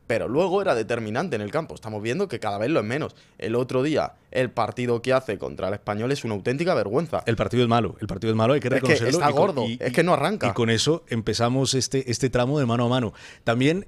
pero luego era determinante en el campo. Estamos viendo que cada vez lo es menos. El otro día, el partido que hace contra el Español es una auténtica vergüenza. El partido es malo, hay que reconocerlo. Es que está gordo, es que no arranca. Y con eso empezamos este tramo de mano a mano. También,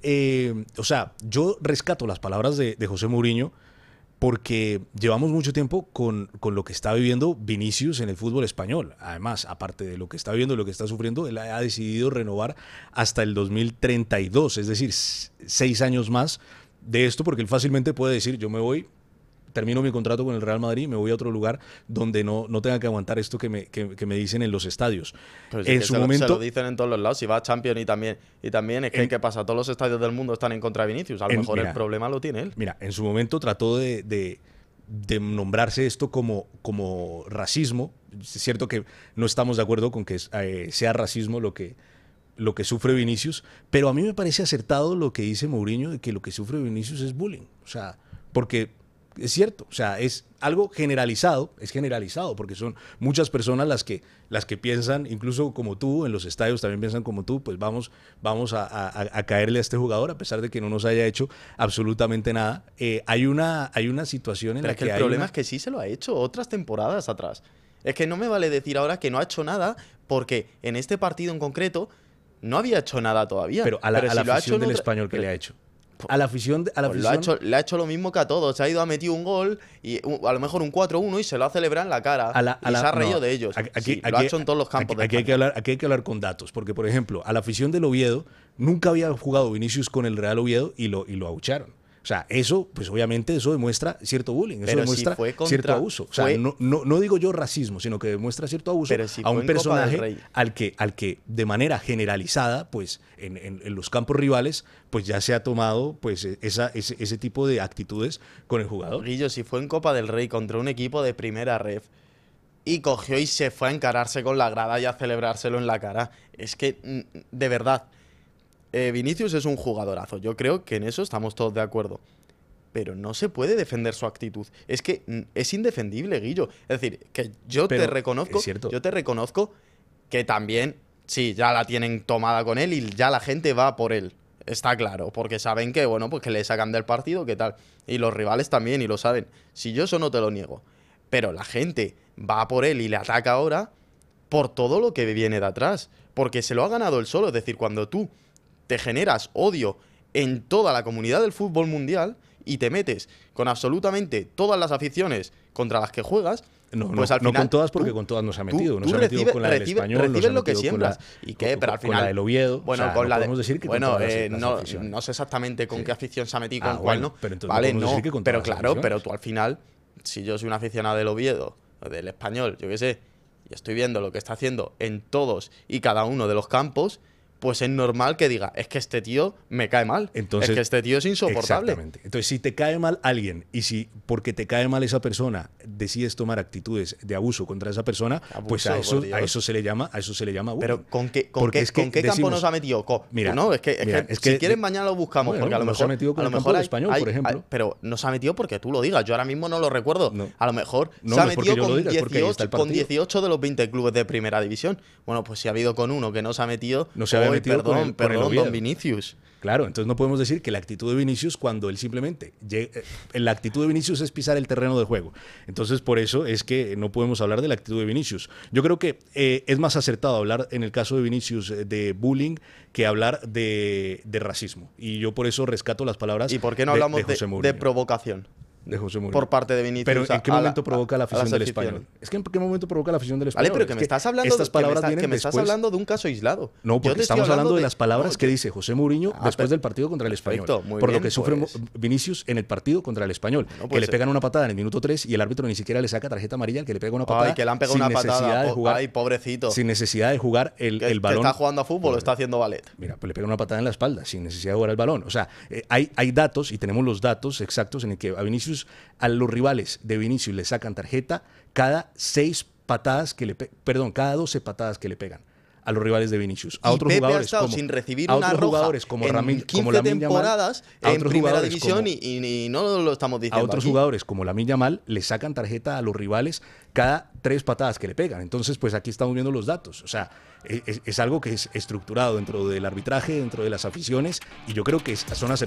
yo rescato las palabras de José Mourinho, porque llevamos mucho tiempo con lo que está viviendo Vinicius en el fútbol español. Además, aparte de lo que está viviendo, lo que está sufriendo, él ha decidido renovar hasta el 2032, es decir, 6 años más de esto, porque él fácilmente puede decir, yo me voy, termino mi contrato con el Real Madrid, me voy a otro lugar donde no tenga que aguantar esto que me dicen en los estadios. Pues sí, en su momento se lo dicen en todos los lados, si va a Champions y también es que ¿qué pasa? Todos los estadios del mundo están en contra de Vinicius, a lo mejor el problema lo tiene él. Mira, en su momento trató de nombrarse esto como racismo. Es cierto que no estamos de acuerdo con que sea racismo lo que sufre Vinicius, pero a mí me parece acertado lo que dice Mourinho de que lo que sufre Vinicius es bullying. O sea, porque es cierto, o sea, es algo generalizado, porque son muchas personas las que piensan, incluso como tú, en los estadios también piensan como tú, pues vamos a caerle a este jugador a pesar de que no nos haya hecho absolutamente nada. Hay una situación en pero la es que el problema es que sí se lo ha hecho otras temporadas atrás. Es que no me vale decir ahora que no ha hecho nada, porque en este partido en concreto no había hecho nada todavía. Pero a la afición del Español, ¿qué le ha hecho? A la afición. Le ha hecho lo mismo que a todos. Se ha ido a meter un gol y a lo mejor un 4-1 y se lo ha celebrado en la cara. Y se ha reído de ellos. Lo ha hecho en todos los campos. Aquí hay que hablar con datos. Porque, por ejemplo, a la afición del Oviedo nunca había jugado Vinicius con el Real Oviedo y lo abucharon. O sea, eso, pues obviamente eso demuestra cierto bullying, eso demuestra cierto abuso. O sea, no digo yo racismo, sino que demuestra cierto abuso a un personaje al que de manera generalizada, pues en los campos rivales, pues ya se ha tomado pues ese tipo de actitudes con el jugador. Guillo, si fue en Copa del Rey contra un equipo de primera ref y cogió y se fue a encararse con la grada y a celebrárselo en la cara, es que, de verdad... Vinicius es un jugadorazo, yo creo que en eso estamos todos de acuerdo, pero no se puede defender su actitud, es que es indefendible, Guillo. Es decir, que yo te reconozco que también, sí, ya la tienen tomada con él y ya la gente va por él, está claro, porque saben que, bueno, pues que le sacan del partido, qué tal, y los rivales también, y lo saben, si yo eso no te lo niego, pero la gente va por él y le ataca ahora por todo lo que viene de atrás, porque se lo ha ganado él solo. Es decir, cuando tú te generas odio en toda la comunidad del fútbol mundial y te metes con absolutamente todas las aficiones contra las que juegas, pues al final... No con todas, porque con todas no se ha metido. No se ha metido con la del Español, recibes lo que siembras. Pero al final... Con la del Oviedo, bueno, con la podemos decir que no sé exactamente con qué afición se ha metido y con cuál no. Pero entonces vale, no, decir que con pero claro, pero tú al final, si yo soy un aficionado del Oviedo o del Español, yo qué sé, y estoy viendo lo que está haciendo en todos y cada uno de los campos, pues es normal que diga, es que este tío me cae mal, es que este tío es insoportable. Exactamente. Entonces, si te cae mal alguien y si porque te cae mal esa persona decides tomar actitudes de abuso contra esa persona, pues a eso se le llama bullying. Pero ¿con qué campo nos ha metido? Mira, no, es que si quieres mañana lo buscamos, bueno, porque a lo mejor se ha metido con el campo del Español, por ejemplo. Pero no se ha metido porque tú lo digas, yo ahora mismo no lo recuerdo. A lo mejor se ha metido con 18 de los 20 clubes de primera división. Bueno, pues si ha habido con uno que no se ha metido, perdón, don Vinicius. Claro, entonces no podemos decir que la actitud de Vinicius, cuando él simplemente... la actitud de Vinicius es pisar el terreno de juego. Entonces, por eso es que no podemos hablar de la actitud de Vinicius. Yo creo que es más acertado hablar, en el caso de Vinicius, de bullying que hablar de racismo. Y yo por eso rescato las palabras de José Mourinho. ¿Y por qué no hablamos de provocación? De José Mourinho. Por parte de Vinicius. Pero ¿en qué momento provoca la afición del Español? Es que ¿en qué momento provoca la afición del Español? Vale, pero me estás hablando de un caso aislado. No, porque estamos hablando de las palabras que dice José Mourinho después del partido contra el Español. Por lo que sufre Vinicius en el partido contra el Español. Que le pegan una patada en el minuto 3 y el árbitro ni siquiera le saca tarjeta amarilla al que le pega una patada. Ay, que le han pegado una patada. Ay, pobrecito. Sin necesidad de jugar el balón. ¿Está jugando a fútbol o está haciendo ballet? Mira, pues le pega una patada en la espalda sin necesidad de jugar el balón. O sea, hay datos y tenemos los datos exactos en el que a Vinicius, a los rivales de Vinicius le sacan tarjeta cada 6 patadas que le cada 12 patadas que le pegan a los rivales de Vinicius. A otros jugadores como sin recibir una roja como en 15 temporadas en primera división y no lo estamos diciendo. A otros jugadores como Lamine Yamal le sacan tarjeta a los rivales cada 3 patadas que le pegan. Entonces, pues aquí estamos viendo los datos. O sea, es algo que es estructurado dentro del arbitraje, dentro de las aficiones, y yo creo que son